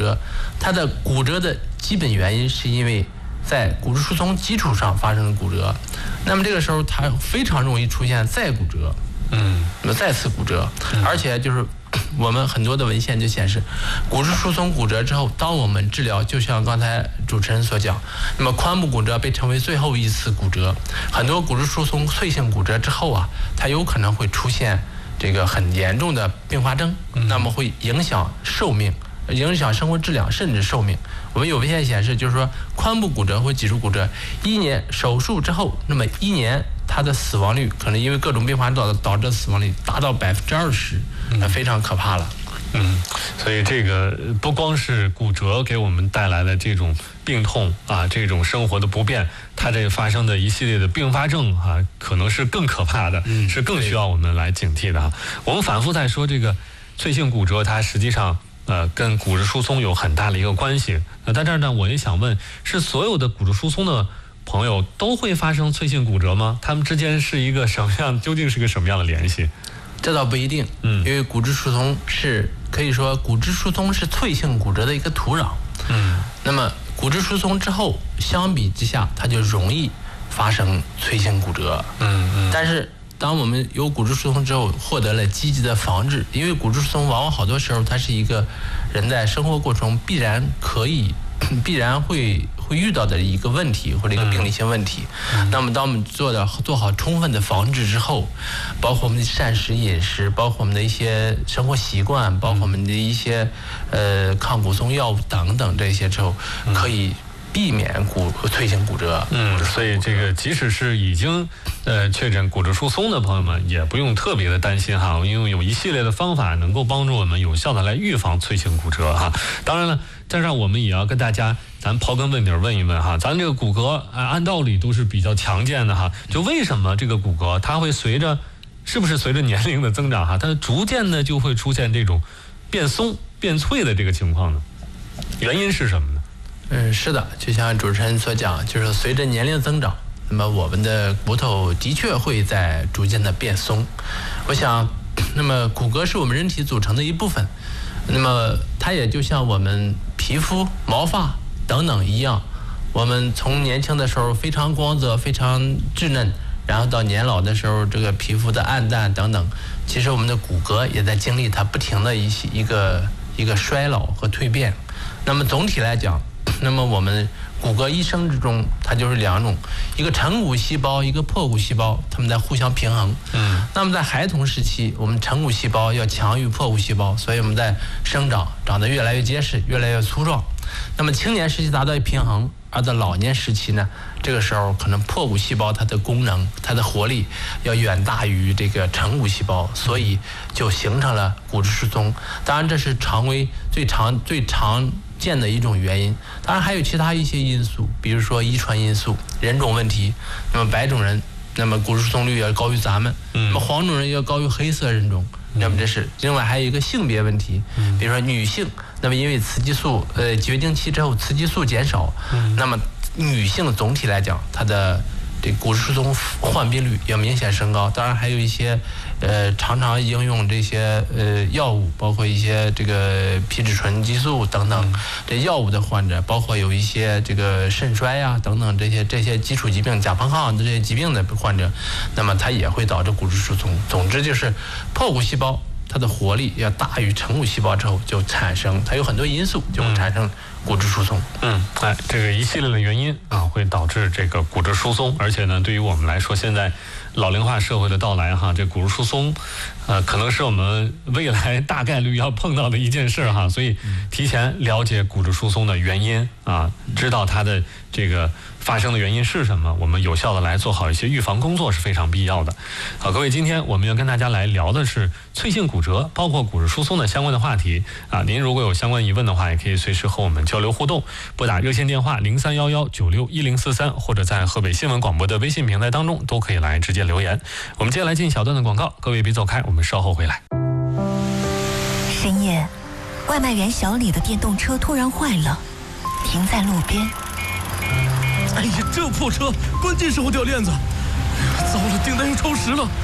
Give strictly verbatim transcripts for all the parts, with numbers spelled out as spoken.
折，它的骨折的基本原因是因为在骨质疏松基础上发生的骨折，那么这个时候它非常容易出现再骨折，嗯，那么再次骨折，而且就是我们很多的文献就显示，骨质疏松骨折之后，当我们治疗，就像刚才主持人所讲，那么髋部骨折被称为最后一次骨折，很多骨质疏松脆性骨折之后啊，它有可能会出现这个很严重的并发症，那么会影响寿命，影响生活质量，甚至寿命。我们有文献显示，就是说髋部骨折或脊柱骨折，一年手术之后，那么一年它的死亡率可能因为各种并发症导致死亡率达到百分之二十，那非常可怕了。 嗯，所以这个不光是骨折给我们带来的这种病痛啊，这种生活的不便，它这发生的一系列的并发症啊，可能是更可怕的，嗯、是更需要我们来警惕的。我们反复在说这个脆性骨折，它实际上呃跟骨质疏松有很大的一个关系。那在这儿呢，我也想问，是所有的骨质疏松的朋友都会发生脆性骨折吗？他们之间是一个什么样，究竟是个什么样的联系？ 这倒不一定，嗯，因为骨质疏松是可以说骨质疏松是脆性骨折的一个土壤，嗯，那么骨质疏松之后，相比之下，它就容易发生脆性骨折，嗯嗯，但是当我们有骨质疏松之后，获得了积极的防治，因为骨质疏松往往好多时候它是一个人在生活过程中必然可以。必然会会遇到的一个问题或者一个病理性问题，嗯、那么当我们做的做好充分的防治之后，包括我们的膳食饮食，包括我们的一些生活习惯，包括我们的一些呃抗骨松药物等等这些之后，可以避免骨脆性骨折。 嗯，所以这个即使是已经呃确诊骨质疏松的朋友们，也不用特别的担心哈，因为有一系列的方法能够帮助我们有效的来预防脆性骨折哈。当然了，在这儿我们也要跟大家咱刨根问底问一问哈，咱这个骨骼啊，按道理都是比较强健的哈，就为什么这个骨骼它会随着是不是随着年龄的增长哈，它逐渐的就会出现这种变松变脆的这个情况呢？原因是什么呢？ 嗯，是的，就像主持人所讲，就是随着年龄增长，那么我们的骨头的确会在逐渐的变松。我想，那么骨骼是我们人体组成的一部分，那么它也就像我们皮肤、毛发等等一样，我们从年轻的时候非常光泽、非常稚嫩，然后到年老的时候，这个皮肤的暗淡等等，其实我们的骨骼也在经历它不停的一些一个一个衰老和蜕变。那么总体来讲，那么我们骨骼一生之中，它就是两种，一个成骨细胞，一个破骨细胞，它们在互相平衡。嗯。那么在孩童时期，我们成骨细胞要强于破骨细胞，所以我们在生长长得越来越结实，越来越粗壮。那么青年时期达到平衡，而到老年时期呢，这个时候可能破骨细胞它的功能、它的活力要远大于这个成骨细胞，所以就形成了骨质疏松。当然，这是常规最常最常见的一种原因。当然还有其他一些因素，比如说遗传因素、人种问题。那么白种人，那么骨质疏松率要高于咱们；那么黄种人要高于黑色人种。那么这是另外还有一个性别问题，比如说女性，那么因为雌激素呃绝经期之后雌激素减少，那么女性总体来讲她的这骨质疏松患病率要明显升高。当然还有一些呃常常应用这些呃药物，包括一些这个皮质醇激素等等这药物的患者，包括有一些这个肾衰啊等等这些这些基础疾病甲胖抗这些疾病的患者，那么它也会导致骨质疏松。总之就是破骨细胞它的活力要大于成骨细胞之后，就产生它有很多因素就会产生骨质疏松。 嗯，哎，这个一系列的原因啊，会导致这个骨质疏松。而且呢，对于我们来说，现在老龄化社会的到来哈，这骨质疏松，呃，可能是我们未来大概率要碰到的一件事哈。所以提前了解骨质疏松的原因啊，知道它的这个发生的原因是什么，我们有效的来做好一些预防工作是非常必要的。好，各位，今天我们要跟大家来聊的是脆性骨折，包括骨质疏松的相关的话题啊。您如果有相关疑问的话，也可以随时和我们交流互动，拨打热线电话零三幺幺九六一零四三，或者在河北新闻广播的微信平台当中都可以来直接留言。我们接下来进小段的广告，各位别走开，我们稍后回来。 深夜，外卖员小李的电动车突然坏了，停在路边。 哎呀，这破车，关键时候掉链子！糟了，订单又超时了。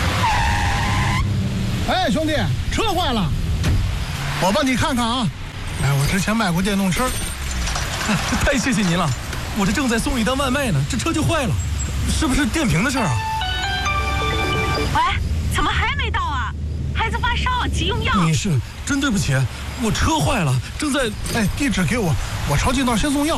哎，兄弟，车坏了，我帮你看看啊。 哎，我之前卖过电动车。 哎，太谢谢您了，我这正在送一单外卖呢，这车就坏了，是不是电瓶的事儿啊？ 喂，怎么还没到啊？孩子发烧，急用药。 女士，真对不起，我车坏了，正在…… 哎，地址给我，我抄近道先送药。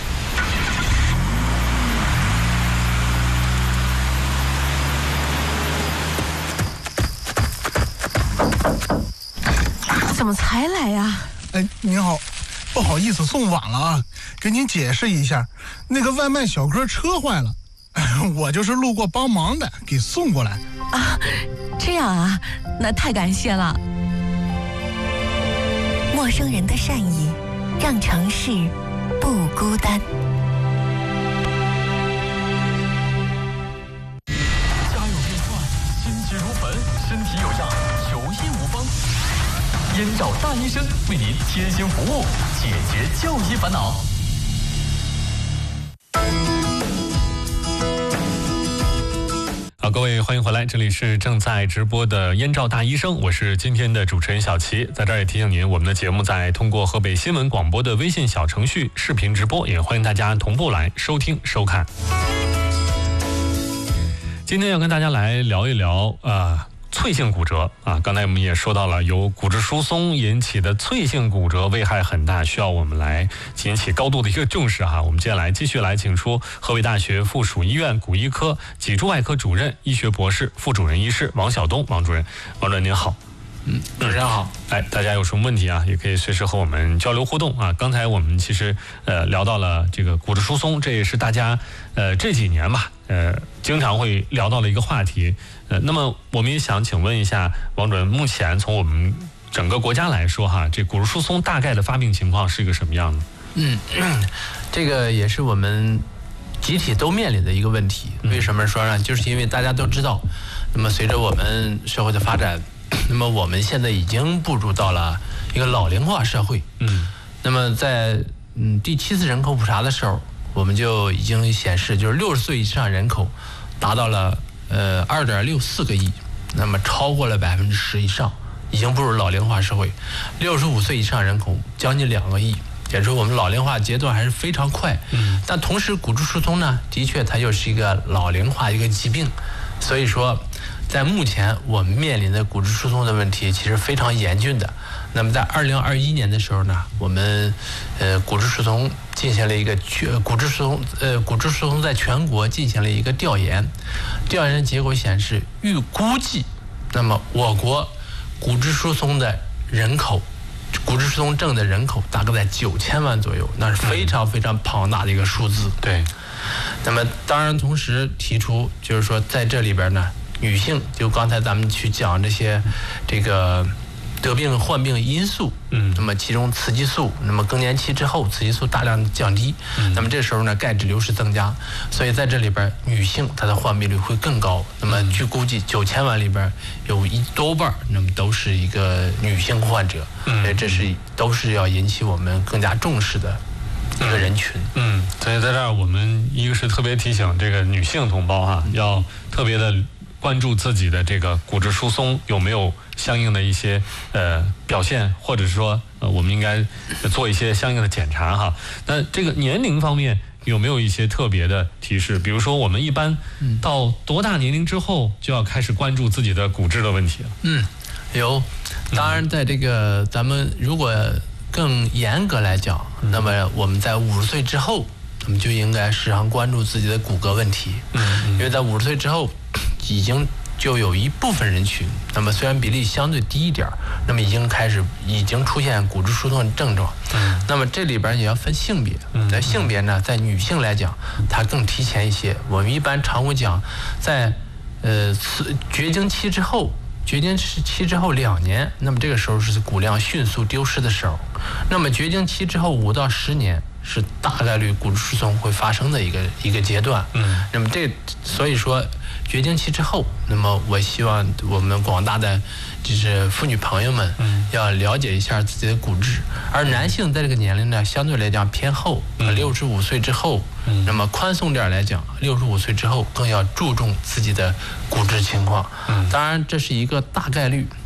怎么才来呀？ 哎，您好，不好意思送晚了啊，给您解释一下，那个外卖小哥车坏了，我就是路过帮忙的，给送过来。 啊，这样啊，那太感谢了。 陌生人的善意，让城市不孤单。 家有变幻，心急如焚，身体有恙，求医无方。燕赵大医生为您贴心服务，解决就医烦恼。 好，各位欢迎回来，这里是正在直播的燕赵大医生，我是今天的主持人小齐。在这儿也提醒您，我们的节目在通过河北新闻广播的微信小程序视频直播，也欢迎大家同步来收听收看。今天要跟大家来聊一聊啊。脆性骨折啊，刚才我们也说到了，由骨质疏松引起的脆性骨折危害很大，需要我们来引起高度的一个重视哈。我们接下来继续来请出河北大学附属医院骨医科脊柱外科主任、医学博士、副主任医师王晓东王主任。王主任您好。 嗯，主持人好。 哎，大家有什么问题啊，也可以随时和我们交流互动啊。刚才我们其实呃聊到了这个骨质疏松，这也是大家呃这几年吧呃经常会聊到的一个话题。呃，那么我们也想请问一下王主任，目前从我们整个国家来说哈，这骨质疏松大概的发病情况是一个什么样的？ 嗯，这个也是我们集体都面临的一个问题。为什么说呢？就是因为大家都知道，那么随着我们社会的发展。那么我们现在已经步入到了一个老龄化社会，嗯，那么在嗯第七次人口普查的时候，我们就已经显示，就是六十岁以上人口达到了呃二点六四个亿，那么超过了百分之十以上，已经步入老龄化社会。六十五岁以上人口将近两个亿，也就是我们老龄化阶段还是非常快。嗯，但同时骨质疏松呢，的确它又是一个老龄化一个疾病，所以说。在目前我们面临的骨质疏松的问题其实非常严峻的。那么在二零二一年的时候呢，我们呃骨质疏松进行了一个骨质疏松呃骨质疏松在全国进行了一个调研，调研的结果显示，预估计那么我国骨质疏松的人口，骨质疏松症的人口大概在九千万左右，那是非常非常庞大的一个数字。 对。 那么当然同时提出就是说在这里边呢。女性就刚才咱们去讲这些这个得病患病因素，嗯，那么其中雌激素，那么更年期之后雌激素大量降低，嗯，那么这时候呢钙质流失增加，所以在这里边女性她的患病率会更高。那么据估计九千万里边有一多半那么都是一个女性患者，嗯，这是都是要引起我们更加重视的一个人群。 嗯，所以在这儿我们一个是特别提醒这个女性同胞哈，要特别的。关注自己的这个骨质疏松有没有相应的一些呃表现，或者是说呃我们应该做一些相应的检查哈。那这个年龄方面有没有一些特别的提示？比如说我们一般到多大年龄之后就要开始关注自己的骨质的问题了？ 嗯，有。当然，在这个咱们如果更严格来讲，那么我们在五十岁之后，我们就应该时常关注自己的骨骼问题。嗯，因为在五十岁之后。已经就有一部分人群，那么虽然比例相对低一点，那么已经开始已经出现骨质疏松的症状。嗯，那么这里边也要分性别。嗯，在性别呢，在女性来讲，它更提前一些。我们一般常会讲，在呃绝经期之后，绝经期之后两年，那么这个时候是骨量迅速丢失的时候。那么绝经期之后五到十年。是大概率骨质疏松会发生的一个一个阶段。嗯，那么这所以说绝经期之后，那么我希望我们广大的就是妇女朋友们，嗯，要了解一下自己的骨质。而男性在这个年龄呢，相对来讲偏后，六十五岁之后，嗯，那么宽松点来讲，六十五岁之后更要注重自己的骨质情况。嗯，当然这是一个大概率。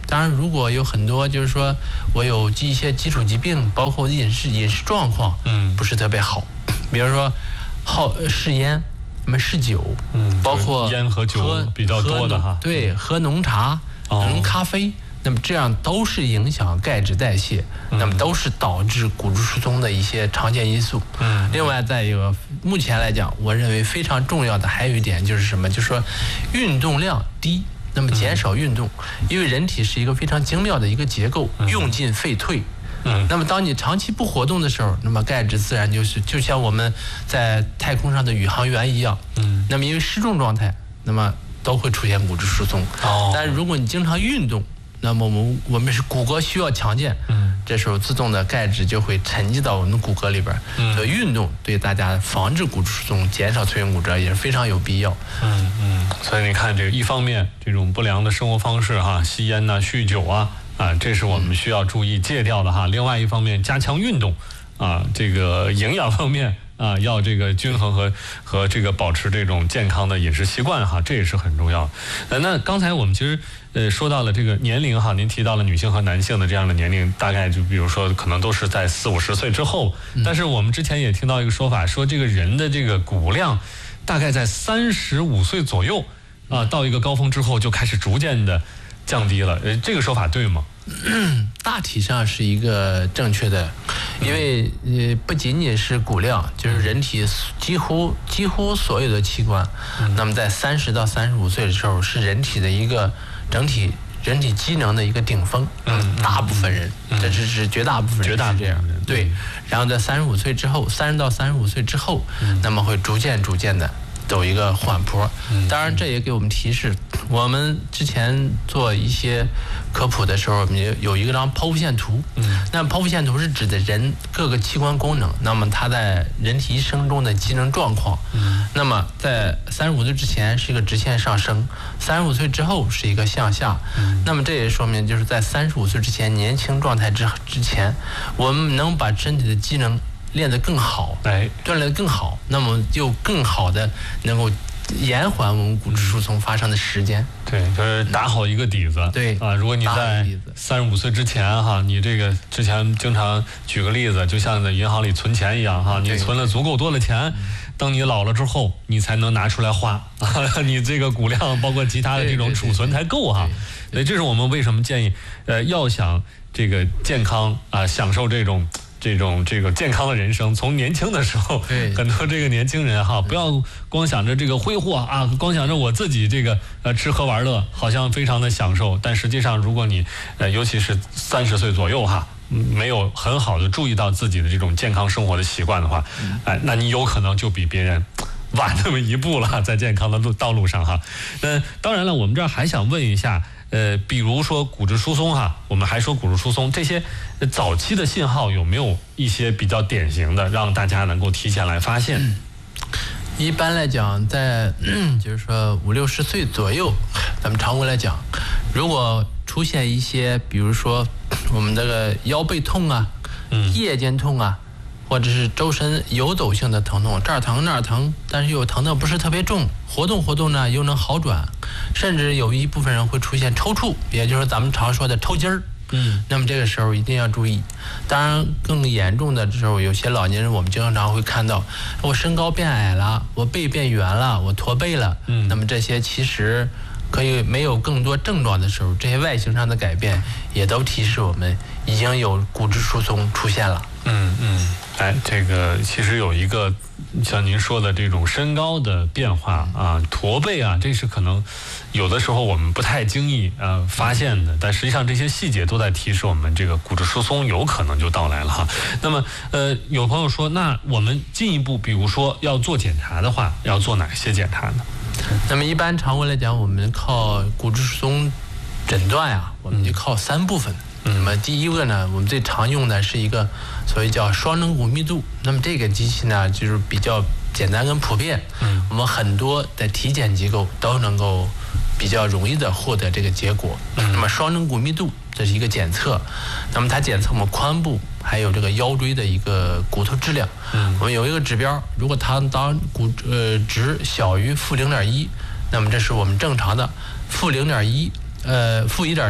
当然，如果有很多就是说我有一些基础疾病，包括饮食饮食状况，嗯，不是特别好，比如说好嗜烟，那么嗜酒，嗯，包括烟和酒比较多的哈， 对，喝浓茶、浓咖啡。那么这样都是影响钙质代谢，嗯、那么都是导致骨质疏松的一些常见因素。嗯，另外再一个，目前来讲，我认为非常重要的还有一点就是什么？就是说运动量低，那么减少运动，嗯、因为人体是一个非常精妙的一个结构，嗯、用进废退。嗯，那么当你长期不活动的时候，那么钙质自然就是就像我们在太空上的宇航员一样。嗯，那么因为失重状态，那么都会出现骨质疏松。哦，但是如果你经常运动，那么我们我们是骨骼需要强健，嗯，这时候自动的钙质就会沉积到我们的骨骼里边，嗯，所以运动对大家防治骨质疏松、减少脆硬骨折也是非常有必要。 嗯嗯，所以你看，这个一方面这种不良的生活方式哈，吸烟呐、啊、酗酒啊啊，这是我们需要注意戒掉的哈。另外一方面，加强运动啊，这个营养方面。啊，要这个均衡和和这个保持这种健康的饮食习惯哈，这也是很重要的。呃，那刚才我们其实呃说到了这个年龄哈，您提到了女性和男性的这样的年龄，大概就比如说可能都是在四五十岁之后。但是我们之前也听到一个说法，说这个人的这个骨量大概在三十五岁左右啊，到一个高峰之后就开始逐渐的降低了。呃，这个说法对吗？ 大体上是一个正确的，因为呃不仅仅是骨量，就是人体几乎几乎所有的器官，嗯、那么在三十到三十五岁的时候是人体的一个整体人体机能的一个顶峰，嗯，大部分人，嗯、这是指绝大部分人，绝大这样，对。然后在三十五岁之后，三十到三十五岁之后，嗯、那么会逐渐逐渐的走一个缓坡。当然，这也给我们提示，我们之前做一些科普的时候，我们有一张剖腹线图。嗯，那剖腹线图是指的人各个器官功能，那么它在人体一生中的机能状况。嗯，那么在三十五岁之前是一个直线上升，三十五岁之后是一个向下。嗯，那么这也说明就是在三十五岁之前，年轻状态之之前，我们能把身体的机能练得更好，哎，锻炼得更好，那么就更好的能够延缓我们骨质疏松发生的时间。 对，就是打好一个底子。对啊，如果你在三十五岁之前哈，你这个之前经常举个例子，就像在银行里存钱一样哈，你存了足够多的钱，等你老了之后，你才能拿出来花，你这个骨量包括其他的这种储存才够哈。所以这是我们为什么建议，呃，要想这个健康啊，享受这种。这种这个健康的人生，从年轻的时候，很多这个年轻人哈，不要光想着这个挥霍啊，光想着我自己这个呃吃喝玩乐，好像非常的享受。但实际上，如果你呃尤其是三十岁左右哈，没有很好的注意到自己的这种健康生活的习惯的话，哎、呃，那你有可能就比别人晚那么一步了，在健康的路道路上哈。那当然了，我们这儿还想问一下。呃，比如说骨质疏松哈，我们还说骨质疏松这些早期的信号有没有一些比较典型的，让大家能够提前来发现？嗯、 一般来讲，在、嗯、就是说五六十岁左右，咱们常规来讲，如果出现一些，比如说我们这个腰背痛啊，嗯、夜间痛啊。或者是周身游走性的疼痛，这儿疼那儿疼，但是又疼得不是特别重，活动活动呢又能好转，甚至有一部分人会出现抽搐，也就是咱们常说的抽筋儿。嗯，那么这个时候一定要注意。当然，更严重的时候，有些老年人我们经常会看到，我身高变矮了，我背变圆了，我驼背了。嗯，那么这些其实可以没有更多症状的时候，这些外形上的改变也都提示我们已经有骨质疏松出现了。 嗯嗯，哎，这个其实有一个像您说的这种身高的变化啊，驼背啊，这是可能有的时候我们不太经意呃发现的，但实际上这些细节都在提示我们这个骨质疏松有可能就到来了哈。那么呃，有朋友说，那我们进一步，比如说要做检查的话，要做哪些检查呢？ 那么一般常规来讲，我们靠骨质疏松诊断呀、啊，我们就靠三部分。嗯、那么第一个呢，我们最常用的是一个所谓叫双能骨密度。那么这个机器呢，就是比较简单跟普遍，嗯，我们很多的体检机构都能够比较容易的获得这个结果。嗯、那么双能骨密度这是一个检测，那么它检测我们髋部还有这个腰椎的一个骨头质量。嗯，我们有一个指标，如果它当骨呃值小于负零点一，那么这是我们正常的；负零点一，呃负一点零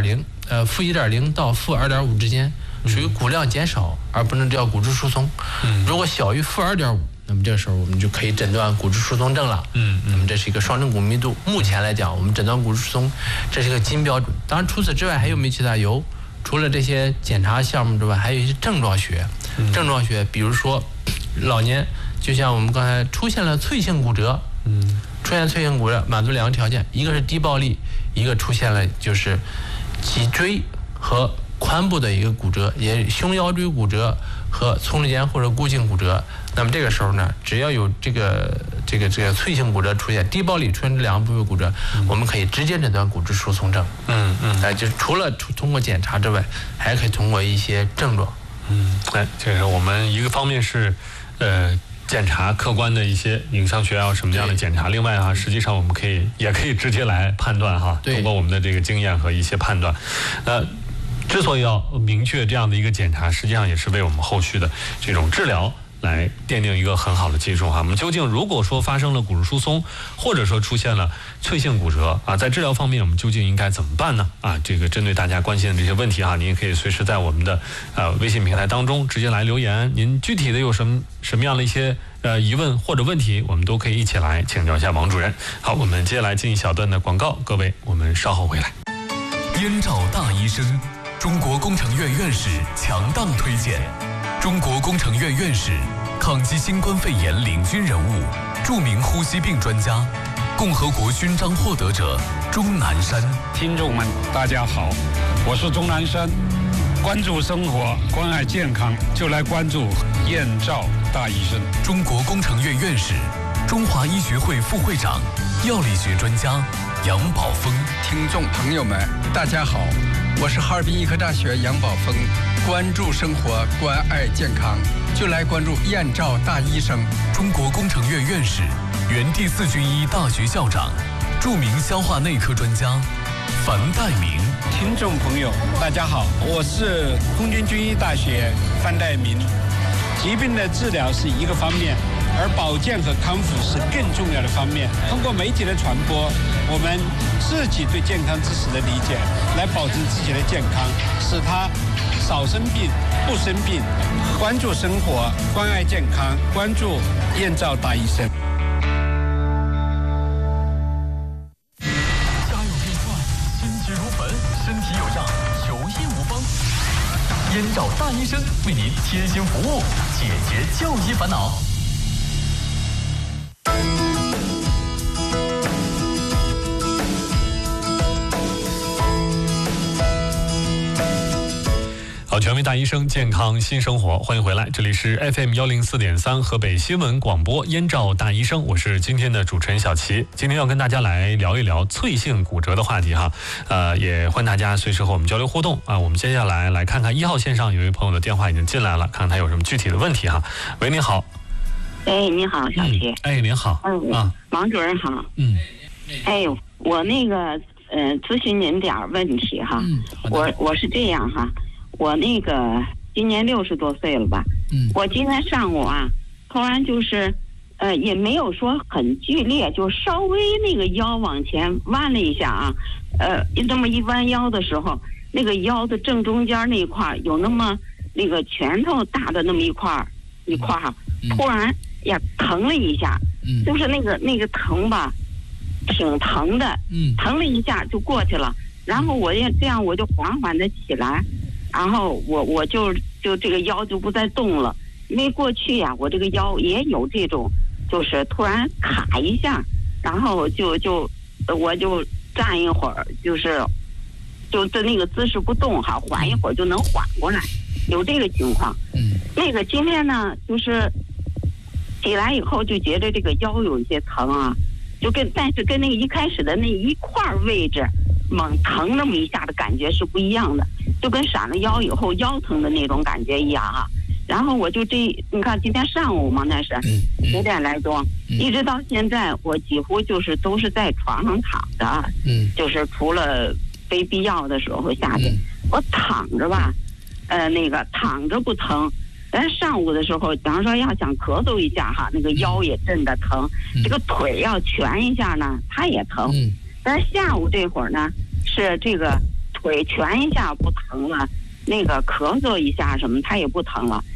呃负一点零到负二点五之间，属于骨量减少，而不能叫骨质疏松。嗯，如果小于负二点五，那么这个时候我们就可以诊断骨质疏松症了。嗯，那么这是一个双正骨密度。目前来讲，我们诊断骨质疏松，这是一个金标准。当然，除此之外还有没有其他？有，除了这些检查项目之外，还有一些症状学。嗯、症状学，比如说老年，就像我们刚才出现了脆性骨折。嗯，出现脆性骨折，满足两个条件，一个是低暴力，一个出现了就是脊椎和髋部的一个骨折，也胸腰椎骨折和葱里间或者固性骨折。那么这个时候呢，只要有这个这个这个脆性骨折出现，低暴力出现这两个部位骨折，嗯、我们可以直接诊断骨质疏松症。嗯嗯，哎，就是除了通过检查之外，还可以通过一些症状。 嗯，哎，这是我们一个方面是，呃。检查客观的一些影像学啊什么样的检查，另外啊，实际上我们可以也可以直接来判断哈，通过我们的这个经验和一些判断。呃，之所以要明确这样的一个检查，实际上也是为我们后续的这种治疗来奠定一个很好的基础哈。我们究竟如果说发生了骨质疏松，或者说出现了脆性骨折啊，在治疗方面我们究竟应该怎么办呢？啊，这个针对大家关心的这些问题啊，您也可以随时在我们的呃微信平台当中直接来留言。您具体的有什么什么样的一些呃疑问或者问题，我们都可以一起来请教一下王主任。好，我们接下来进一小段的广告，各位，我们稍后回来。 燕赵大医生，中国工程院院士强档推荐。中国工程院院士，抗击新冠肺炎领军人物，著名呼吸病专家，共和国勋章获得者钟南山。 听众们，大家好，我是钟南山。关注生活，关爱健康，就来关注燕赵大医生。 中国工程院院士，中华医学会副会长，药理学专家杨宝峰。 听众朋友们，大家好，我是哈尔滨医科大学杨宝峰。关注生活，关爱健康，就来关注燕赵大医生。 中国工程院院士，原第四军医大学校长，著名消化内科专家樊岱明。 听众朋友，大家好，我是空军军医大学樊岱明。疾病的治疗是一个方面，而保健和康复是更重要的方面。通过媒体的传播，我们自己对健康知识的理解，来保证自己的健康，使他少生病、不生病。关注生活，关爱健康，关注燕赵大医生。 家有病患，心急如焚，身体有恙，求医无方。燕赵大医生为您贴心服务，解决就医烦恼。 好，权威大医生，健康新生活，欢迎回来，这里是 F M 幺零四点三河北新闻广播燕赵大医生，我是今天的主持人小齐。今天要跟大家来聊一聊脆性骨折的话题哈，呃，也欢迎大家随时和我们交流互动啊。我们接下来来看看一号线上有一位朋友的电话已经进来了，看看他有什么具体的问题哈。喂，您好。 哎，你好，小齐。 嗯、哎，您好。 嗯啊，王主任好。 嗯。 哎呦，我那个呃，咨询您点问题哈。嗯。我我是这样哈。我那个今年六十多岁了吧，嗯，我今天上午啊，突然就是，呃，也没有说很剧烈，就稍微那个腰往前弯了一下啊，呃，这么一弯腰的时候，那个腰的正中间那一块有那么那个拳头大的那么一块一块哈，突然呀疼了一下，嗯，就是那个那个疼吧，挺疼的，嗯，疼了一下就过去了，然后我也这样我就缓缓的起来。然后我我就就这个腰就不再动了，因为过去呀、啊，我这个腰也有这种，就是突然卡一下，然后就就我就站一会儿，就是就在那个姿势不动哈，缓一会儿就能缓过来，有这个情况。嗯，那个今天呢，就是起来以后就觉得这个腰有一些疼啊，就跟但是跟那个一开始的那一块位置猛疼那么一下的感觉是不一样的。就跟闪了腰以后腰疼的那种感觉一样哈、啊，然后我就这你看今天上午嘛那是九点来钟，一直到现在我几乎就是都是在床上躺着，嗯，就是除了非必要的时候下去，我躺着吧，呃那个躺着不疼，但上午的时候，假如说要想咳嗽一下哈，那个腰也震得疼，这个腿要蜷一下呢，它也疼，但是下午这会儿呢是这个。 腿蜷一下不疼了，那个咳嗽一下什么它也不疼了。